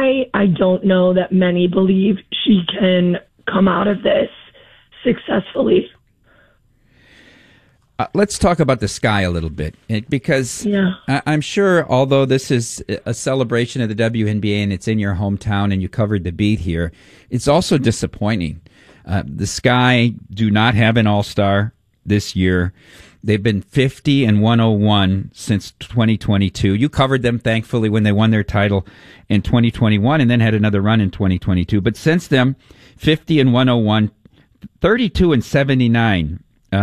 I don't know that many believe she can come out of this successfully. Let's talk about the Sky a little bit, because I'm sure, although this is a celebration of the WNBA and it's in your hometown and you covered the beat here, it's also disappointing. The Sky do not have an all-star this year. They've been 50-101 since 2022. You covered them, thankfully, when they won their title in 2021 and then had another run in 2022. But since then, 50-101, 32-79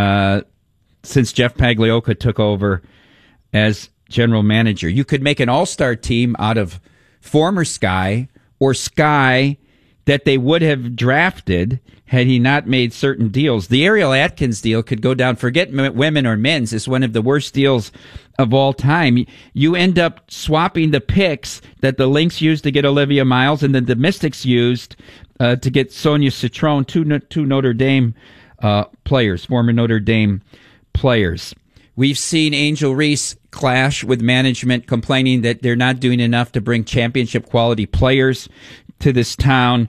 since Jeff Pagliocca took over as general manager. You could make an all-star team out of former Sky or Sky that they would have drafted had he not made certain deals. The Ariel Atkins deal could go down. Forget women or men's. It's one of the worst deals of all time. You end up swapping the picks that the Lynx used to get Olivia Miles and then the Mystics used to get Sonia Citron, two Notre Dame players, former Notre Dame players. We've seen Angel Reese clash with management, complaining that they're not doing enough to bring championship quality players to this town.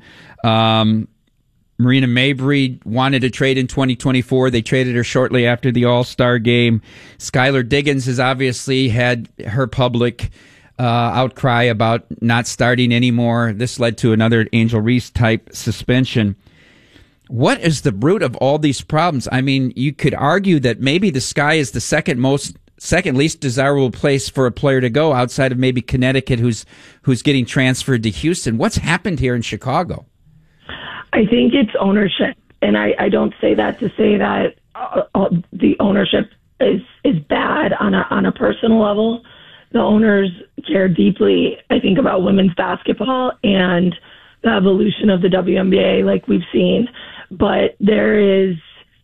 Marina Mabry wanted to trade in 2024. They traded her shortly after the All-Star game. Skylar Diggins has obviously had her public outcry about not starting anymore. This led to another Angel Reese type suspension. What is the root of all these problems? I mean, you could argue that maybe the Sky is the second least desirable place for a player to go outside of maybe Connecticut, who's getting transferred to Houston. What's happened here in Chicago? I think it's ownership, and I don't say that to say that the ownership is bad on a personal level. The owners care deeply, I think, about women's basketball and the evolution of the WNBA, like we've seen. But there is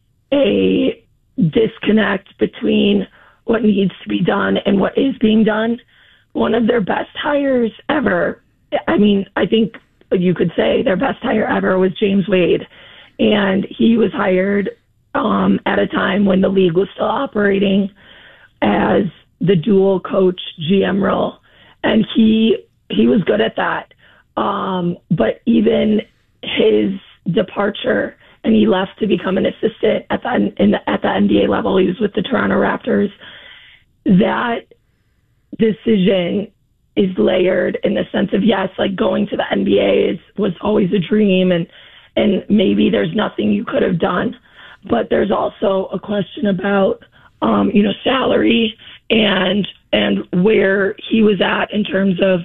a disconnect between what needs to be done and what is being done. One of their best hires ever, I mean, I think you could say their best hire ever was James Wade. And he was hired at a time when the league was still operating as the dual coach GM role. And he was good at that. But even his departure, and he left to become an assistant at the NBA level. He was with the Toronto Raptors. That decision is layered in the sense of, yes, like going to the NBA was always a dream, and maybe there's nothing you could have done, but there's also a question about salary and where he was at in terms of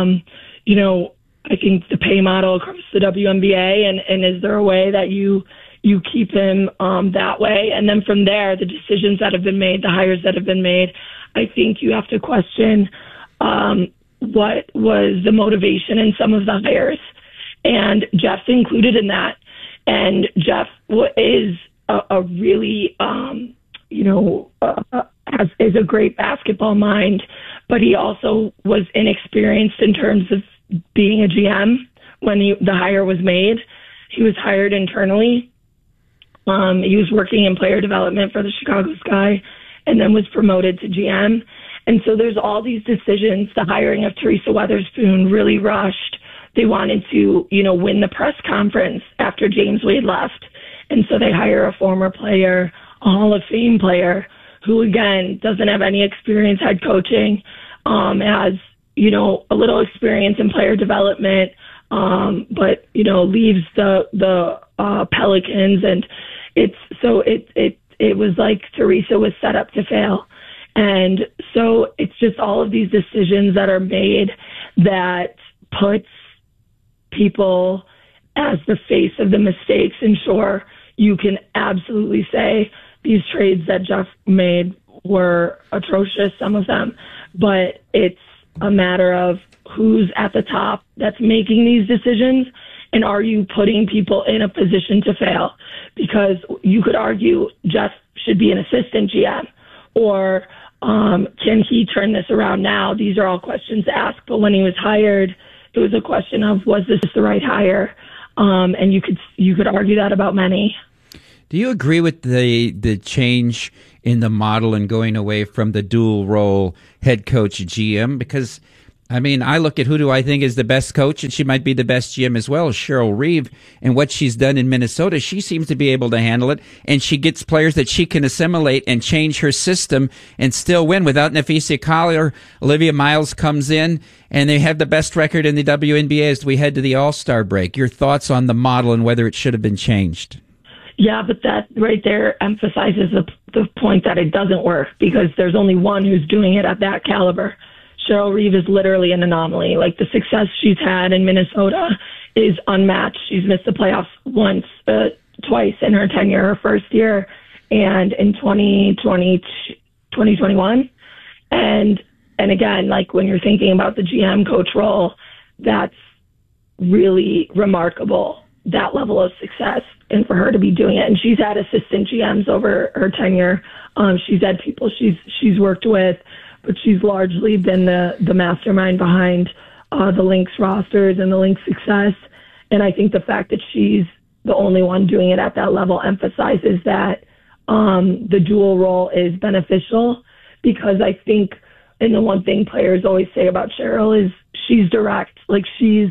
I think the pay model across the WNBA, and is there a way that you keep him that way? And then from there, the decisions that have been made, the hires that have been made, I think you have to question what was the motivation in some of the hires. And Jeff's included in that. And Jeff is a really, is a great basketball mind, but he also was inexperienced in terms of being a GM when the hire was made. He was hired internally. He was working in player development for the Chicago Sky and then was promoted to GM. And so there's all these decisions. The hiring of Teresa Weatherspoon really rushed. They wanted to, win the press conference after James Wade left. And so they hire a former player, a Hall of Fame player, who, again, doesn't have any experience head coaching, has a little experience in player development, but leaves the Pelicans, and it was like Teresa was set up to fail, and so it's just all of these decisions that are made that puts people as the face of the mistakes. And sure, you can absolutely say these trades that Jeff made were atrocious, some of them, but it's a matter of who's at the top that's making these decisions, and are you putting people in a position to fail? Because you could argue Jeff should be an assistant GM, or can he turn this around now? These are all questions to ask. But when he was hired, it was a question of, was this the right hire? And you could argue that about many. Do you agree with the change in the model and going away from the dual role head coach GM? Because I mean, I look at who do I think is the best coach, and she might be the best GM as well, Cheryl Reeve. And what she's done in Minnesota, she seems to be able to handle it, and she gets players that she can assimilate and change her system and still win. Without Napheesa Collier, Olivia Miles comes in, and they have the best record in the WNBA as we head to the All-Star break. Your thoughts on the model and whether it should have been changed? Yeah, but that right there emphasizes the point that it doesn't work because there's only one who's doing it at that caliber. Cheryl Reeve is literally an anomaly. Like, the success she's had in Minnesota is unmatched. She's missed the playoffs twice in her tenure, her first year, and in 2021. And again, like, when you're thinking about the GM coach role, that's really remarkable, that level of success, and for her to be doing it. And she's had assistant GMs over her tenure. She's had people she's worked with, but she's largely been the mastermind behind the Lynx rosters and the Lynx success. And I think the fact that she's the only one doing it at that level emphasizes that the dual role is beneficial, because I think, and the one thing players always say about Cheryl is she's direct. Like, she's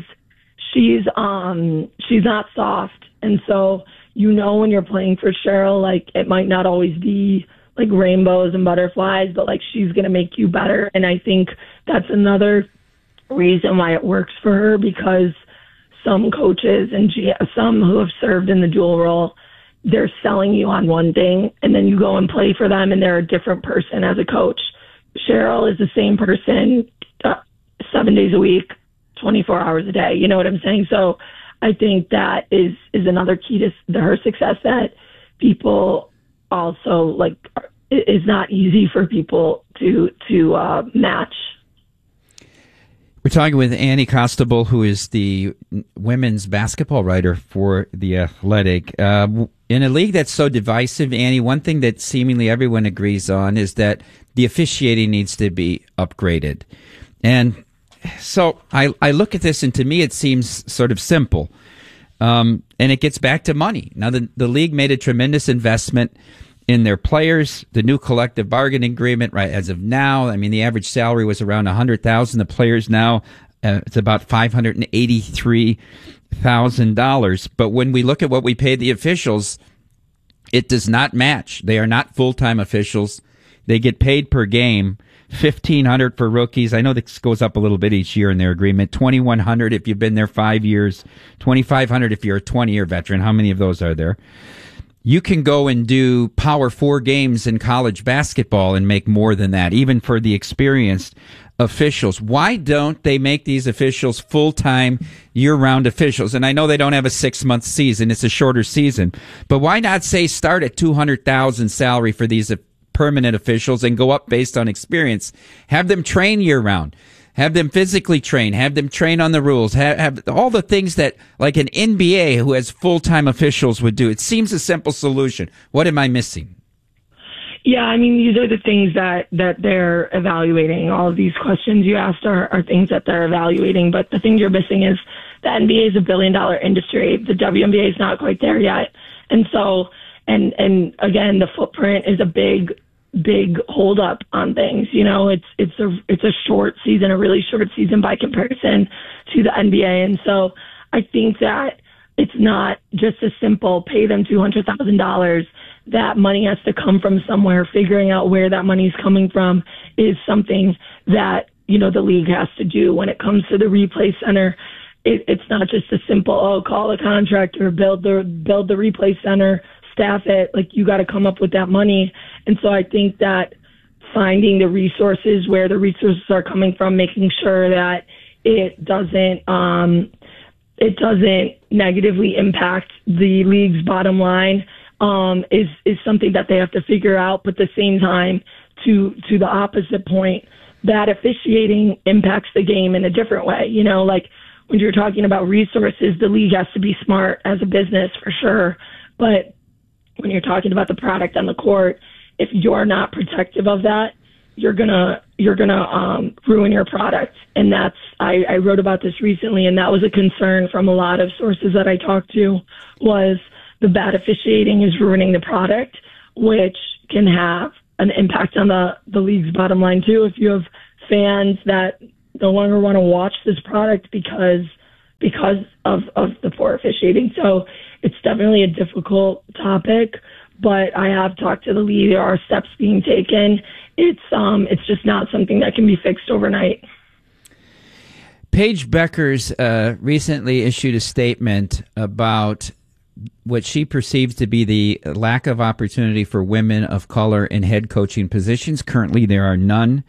not soft. And so, when you're playing for Cheryl, like, it might not always be like rainbows and butterflies, but like, she's going to make you better. And I think that's another reason why it works for her, because some coaches and some who have served in the dual role, they're selling you on one thing, and then you go and play for them and they're a different person as a coach. Cheryl is the same person 7 days a week, 24 hours a day. You know what I'm saying? So I think that is another key to her success, that people also, like, is not easy for people to match. We're talking with Annie Costabile, who is the women's basketball writer for The Athletic. In a league that's so divisive, Annie, one thing that seemingly everyone agrees on is that the officiating needs to be upgraded. And so I look at this, and to me it seems sort of simple. And it gets back to money. Now, the league made a tremendous investment in their players, the new collective bargaining agreement, right, as of now. I mean, the average salary was around $100,000. The players now, it's about $583,000. But when we look at what we pay the officials, it does not match. They are not full-time officials. They get paid per game. $1,500 for rookies. I know this goes up a little bit each year in their agreement. $2,100 if you've been there 5 years. $2,500 if you're a 20-year veteran. How many of those are there? You can go and do Power 4 games in college basketball and make more than that, even for the experienced officials. Why don't they make these officials full-time, year-round officials? And I know they don't have a 6-month season. It's a shorter season. But why not say start at $200,000 salary for these permanent officials and go up based on experience? Have them train year-round. Have them physically train. Have them train on the rules. Have all the things that, like, an NBA who has full-time officials would do. It seems a simple solution. What am I missing? Yeah, I mean, these are the things that they're evaluating. All of these questions you asked are things that they're evaluating. But the thing you're missing is the NBA is a billion-dollar industry. The WNBA is not quite there yet. And so, and again, the footprint is a big hold up on things. It's a short season, a really short season by comparison to the NBA. And so I think that it's not just a simple pay them $200,000. That money has to come from somewhere. Figuring out where that money is coming from is something that, the league has to do. When it comes to the replay center, it's not just a simple, call a contractor, build the replay center, staff it. Like, you got to come up with that money. And so I think that finding the resources, where the resources are coming from, making sure that it doesn't negatively impact the league's bottom line, is something that they have to figure out. But at the same time, to the opposite point, that officiating impacts the game in a different way. Like, when you're talking about resources, the league has to be smart as a business for sure. But when you're talking about the product on the court, if you're not protective of that, you're gonna ruin your product. And that's, I wrote about this recently, and that was a concern from a lot of sources that I talked to, was the bad officiating is ruining the product, which can have an impact on the league's bottom line too. If you have fans that no longer want to watch this product because of the poor officiating. So it's definitely a difficult topic, but I have talked to the league. There are steps being taken. It's just not something that can be fixed overnight. Paige Bueckers recently issued a statement about what she perceives to be the lack of opportunity for women of color in head coaching positions. Currently, there are none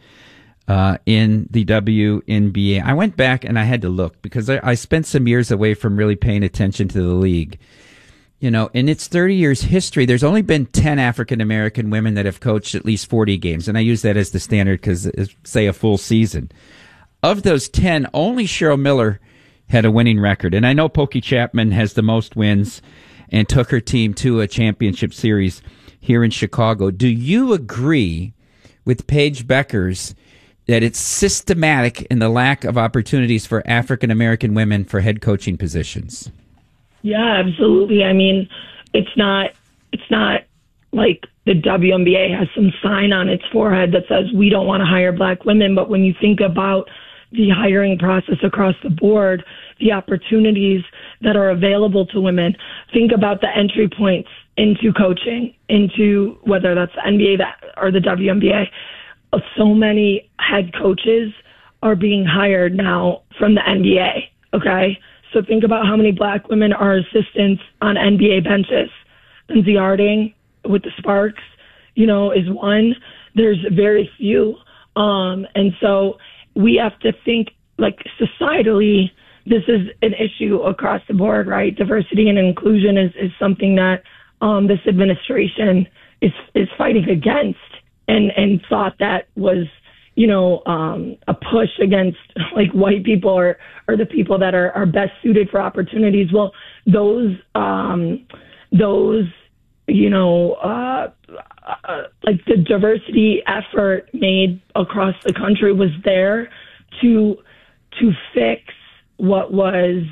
in the WNBA. I went back and I had to look because I spent some years away from really paying attention to the league. You know, in its 30 years history, there's only been 10 African-American women that have coached at least 40 games. And I use that as the standard because it's, say, a full season. Of those 10, only Cheryl Miller had a winning record. And I know Pokey Chapman has the most wins and took her team to a championship series here in Chicago. Do you agree with Paige Bueckers that it's systematic in the lack of opportunities for African-American women for head coaching positions? Yeah, absolutely. I mean, it's not like the WNBA has some sign on its forehead that says we don't want to hire black women. But when you think about the hiring process across the board, the opportunities that are available to women, think about the entry points into coaching, into whether that's the NBA or the WNBA. So many head coaches are being hired now from the NBA, okay? So think about how many black women are assistants on NBA benches. Lindsay Harding with the Sparks, is one. There's very few. And so we have to think, like, societally, this is an issue across the board, right? Diversity and inclusion is something that this administration is fighting against and thought that was, a push against, like, white people or the people that are best suited for opportunities. Well, those like the diversity effort made across the country was there to fix what was,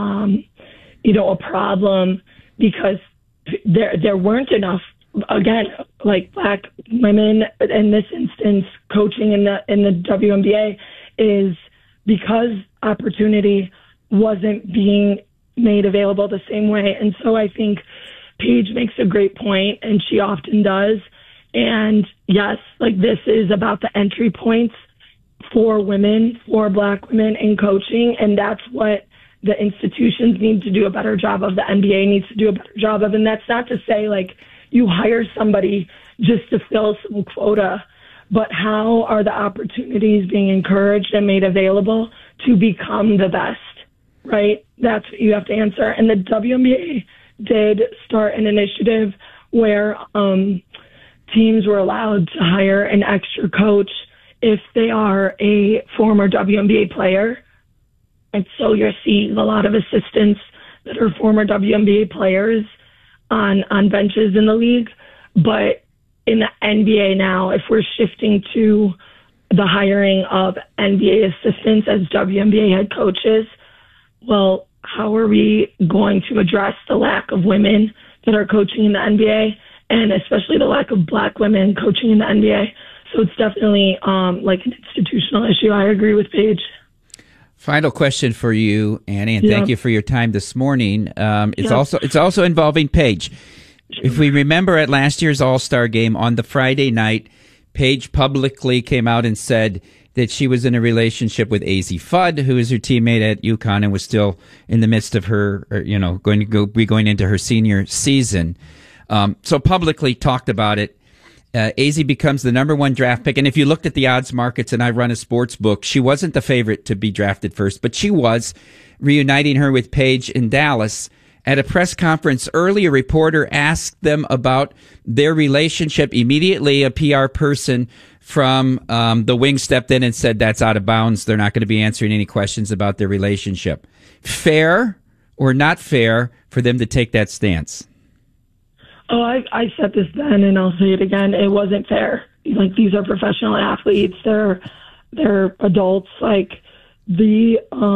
a problem, because there weren't enough, again, like black women in this instance coaching in the WNBA, is because opportunity wasn't being made available the same way. And so I think Paige makes a great point, and she often does. And yes, like, this is about the entry points for women, for black women in coaching. And that's what the institutions need to do a better job of, the NBA needs to do a better job of. And that's not to say, like, you hire somebody just to fill some quota, but how are the opportunities being encouraged and made available to become the best, right? That's what you have to answer. And the WNBA did start an initiative where teams were allowed to hire an extra coach if they are a former WNBA player. And so you're seeing a lot of assistants that are former WNBA players on benches in the league. But in the NBA now, if we're shifting to the hiring of NBA assistants as WNBA head coaches, well, how are we going to address the lack of women that are coaching in the NBA, and especially the lack of black women coaching in the NBA? So it's definitely like an institutional issue. I agree with Paige. Final question for you, Annie, and thank you for your time this morning. It's also involving Paige. If we remember at last year's All-Star game on the Friday night, Paige publicly came out and said that she was in a relationship with Azzi Fudd, who is her teammate at UConn and was still in the midst of her, going into her senior season. So publicly talked about it. Azzi becomes the number one draft pick. And if you looked at the odds markets, and I run a sports book, she wasn't the favorite to be drafted first, but she was, reuniting her with Paige in Dallas. At a press conference early, a reporter asked them about their relationship. Immediately, a PR person from the wing stepped in and said, that's out of bounds. They're not going to be answering any questions about their relationship. Fair or not fair for them to take that stance? Oh, I said this then, and I'll say it again. It wasn't fair. Like, these are professional athletes. They're adults. Like, the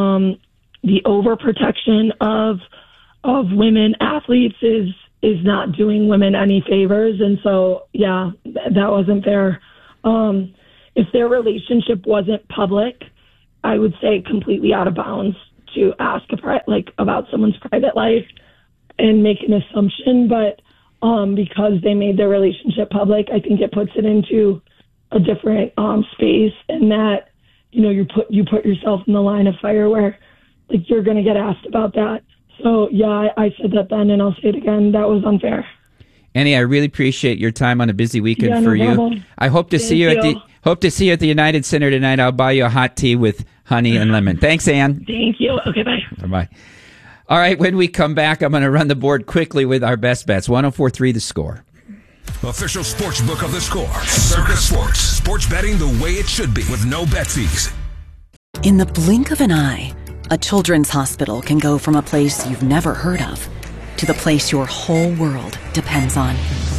overprotection of women athletes is not doing women any favors. And so, yeah, that wasn't fair. If their relationship wasn't public I would say, completely out of bounds to ask about someone's private life and make an assumption. But because they made their relationship public, I think it puts it into a different space, and that, you put yourself in the line of fire where you're going to get asked about that. So yeah, I said that then, and I'll say it again. That was unfair. Annie, I really appreciate your time on a busy weekend for no you. problem. I hope to see you at the United Center tonight. I'll buy you a hot tea with honey and lemon. Thanks, Ann. Thank you. Okay, bye. Bye. All right, when we come back, I'm going to run the board quickly with our best bets. 104.3 The Score. Official sports book of The Score. Circa Sports. Sports betting the way it should be with no bet fees. In the blink of an eye, a children's hospital can go from a place you've never heard of to the place your whole world depends on.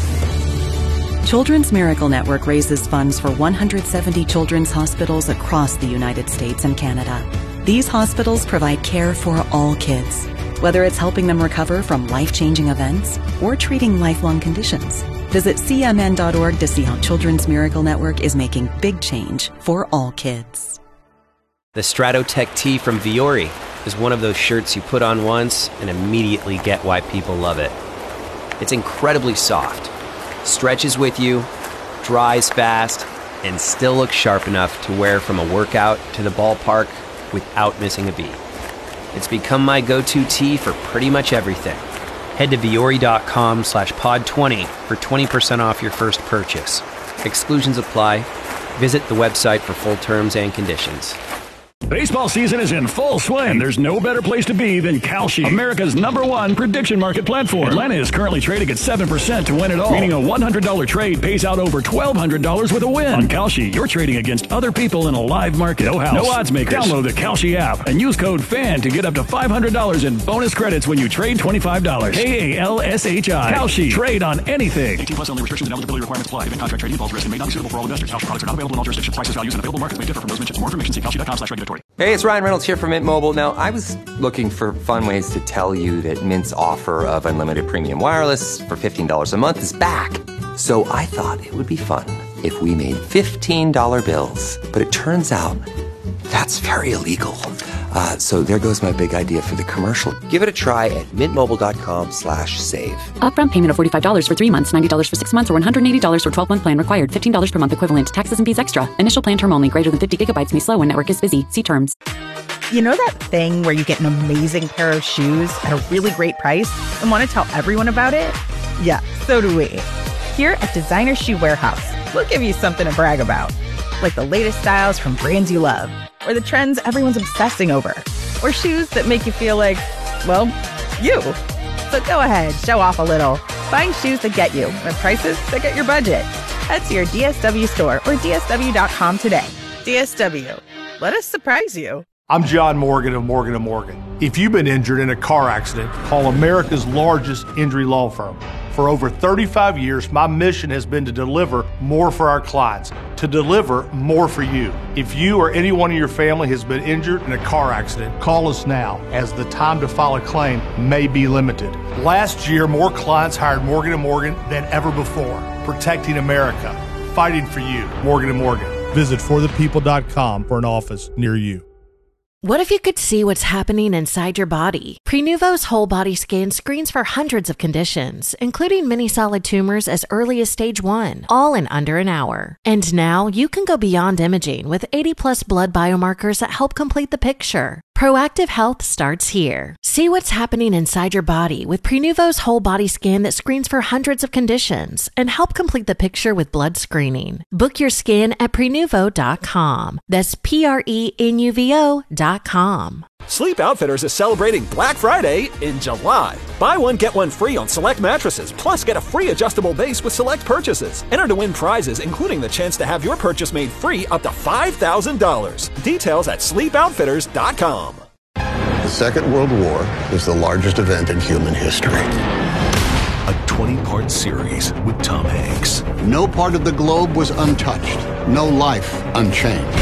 Children's Miracle Network raises funds for 170 children's hospitals across the United States and Canada. These hospitals provide care for all kids, whether it's helping them recover from life-changing events or treating lifelong conditions. Visit cmn.org to see how Children's Miracle Network is making big change for all kids. The Stratotech tee from Viore is one of those shirts you put on once and immediately get why people love it. It's incredibly soft, stretches with you, dries fast, and still looks sharp enough to wear from a workout to the ballpark without missing a beat. It's become my go-to tee for pretty much everything. Head to viore.com/pod20 for 20% off your first purchase. Exclusions apply. Visit the website for full terms and conditions. Baseball season is in full swing, and there's no better place to be than Kalshi, America's #1 prediction market platform. Atlanta is currently trading at 7% to win it all, meaning a $100 trade pays out over $1,200 with a win. On Kalshi, you're trading against other people in a live market. No house, no odds makers. Download the Kalshi app and use code FAN to get up to $500 in bonus credits when you trade $25. KALSHI. Kalshi. Trade on anything. 18+ only. Restrictions and eligibility requirements apply. Even contract trading involves risk and may not be suitable for all investors. Kalshi products are not available in all jurisdictions. Prices, values, and available markets may differ from those mentioned. For more information, see kalshi.com/regulatory. Hey, it's Ryan Reynolds here from Mint Mobile. Now, I was looking for fun ways to tell you that Mint's offer of unlimited premium wireless for $15 a month is back. So I thought it would be fun if we made $15 bills. But it turns out that's very illegal. So there goes my big idea for the commercial. Give it a try at mintmobile.com/save. Upfront payment of $45 for 3 months, $90 for 6 months, or $180 for 12-month plan required. $15 per month equivalent. Taxes and fees extra. Initial plan term only. Greater than 50 gigabytes may slow when network is busy. See terms. You know that thing where you get an amazing pair of shoes at a really great price and want to tell everyone about it? Yeah, so do we. Here at Designer Shoe Warehouse, we'll give you something to brag about. Like the latest styles from brands you love, or the trends everyone's obsessing over, or shoes that make you feel like, well, you. So go ahead, show off a little. Find shoes that get you at prices that get your budget. Head to your DSW store or DSW.com today. DSW. Let us surprise you. I'm John Morgan of Morgan & Morgan. If you've been injured in a car accident, call America's largest injury law firm. For over 35 years, my mission has been to deliver more for our clients, to deliver more for you. If you or anyone in your family has been injured in a car accident, call us now, as the time to file a claim may be limited. Last year, more clients hired Morgan & Morgan than ever before, protecting America, fighting for you. Morgan & Morgan. Visit forthepeople.com for an office near you. What if you could see what's happening inside your body? Prenuvo's whole body scan screens for hundreds of conditions, including many solid tumors as early as stage 1, all in under an hour. And now you can go beyond imaging with 80+ blood biomarkers that help complete the picture. Proactive health starts here. See what's happening inside your body with Prenuvo's whole body scan that screens for hundreds of conditions and help complete the picture with blood screening. Book your scan at Prenuvo.com. That's Prenuvo.com. Sleep Outfitters is celebrating Black Friday in July. Buy one, get one free on select mattresses, plus get a free adjustable base with select purchases. Enter to win prizes, including the chance to have your purchase made free up to $5,000. Details at sleepoutfitters.com. The Second World War is the largest event in human history. A 20-part series with Tom Hanks. No part of the globe was untouched. No life unchanged.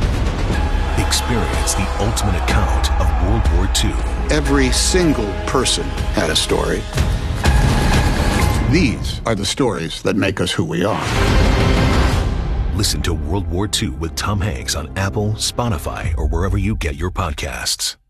Experience the ultimate account of World War II. Every single person had a story. These are the stories that make us who we are. Listen to World War II with Tom Hanks on Apple, Spotify, or wherever you get your podcasts.